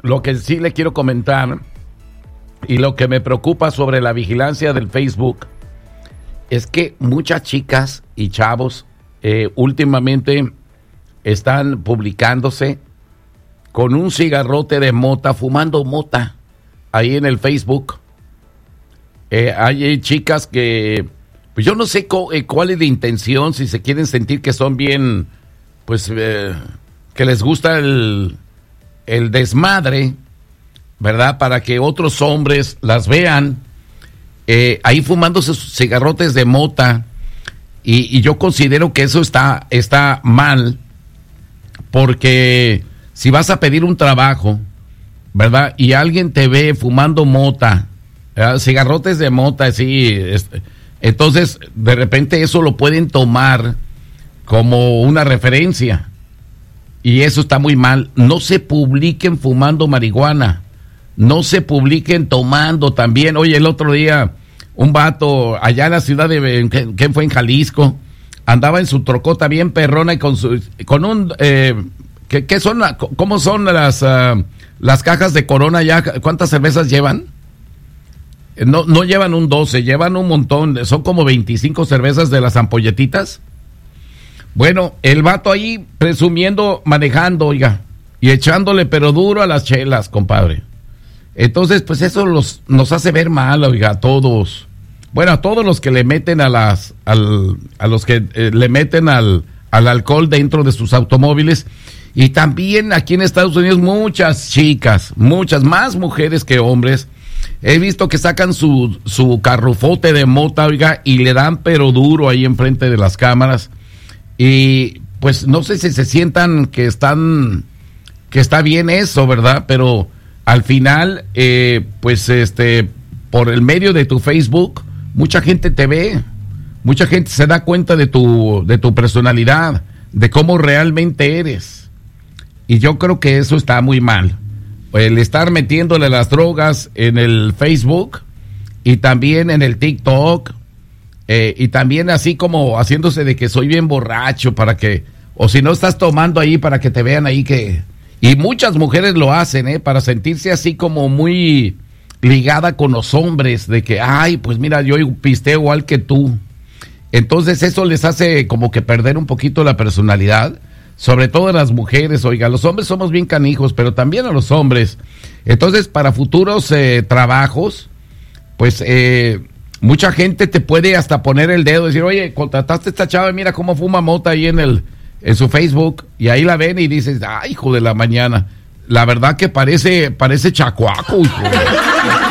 lo que sí le quiero comentar y lo que me preocupa sobre la vigilancia del Facebook es que muchas chicas y chavos últimamente están publicándose con un cigarrote de mota, fumando mota ahí en el Facebook. Hay chicas que, pues yo no sé cuál es la intención, si se quieren sentir que son bien, pues que les gusta el desmadre, ¿verdad? Para que otros hombres las vean ahí fumándose sus cigarrotes de mota. Y yo considero que eso está mal, porque si vas a pedir un trabajo, ¿verdad? Y alguien te ve fumando mota, ¿verdad? Cigarrotes de mota, sí, entonces de repente eso lo pueden tomar como una referencia. Y eso está muy mal. No se publiquen fumando marihuana. No se publiquen tomando también. Oye, el otro día, un vato allá en la ciudad de... ¿Qué fue? En Jalisco. Andaba en su trocota bien perrona y con un... ¿qué son? ¿Cómo son las cajas de Corona ya? ¿Cuántas cervezas llevan? No llevan un 12, llevan un montón. Son como 25 cervezas de las ampolletitas. Bueno, el vato ahí presumiendo, manejando, oiga, y echándole pero duro a las chelas, compadre. Entonces, pues eso nos hace ver mal, oiga, a todos. Bueno, a todos los que le meten a los que le meten al alcohol dentro de sus automóviles. Y también aquí en Estados Unidos muchas chicas, muchas más mujeres que hombres. He visto que sacan su carrufote de mota, oiga, y le dan pero duro ahí enfrente de las cámaras. Y pues no sé si se sientan que está bien eso, ¿verdad? Pero al final, pues por el medio de tu Facebook, mucha gente te ve, mucha gente se da cuenta de tu personalidad, de cómo realmente eres. Y yo creo que eso está muy mal. El estar metiéndole las drogas en el Facebook y también en el TikTok. Y también así como haciéndose de que soy bien borracho para que, o si no estás tomando ahí para que te vean ahí que, y muchas mujeres lo hacen, para sentirse así como muy ligada con los hombres, de que, ay, pues mira, yo pisteo igual que tú. Entonces eso les hace como que perder un poquito la personalidad, sobre todo a las mujeres, oiga, los hombres somos bien canijos, pero también a los hombres. Entonces para futuros trabajos, pues, mucha gente te puede hasta poner el dedo y decir, oye, contrataste a esta chava, mira cómo fuma mota ahí en su Facebook, y ahí la ven y dices, ay, hijo de la mañana, la verdad que parece chacuaco, hijo.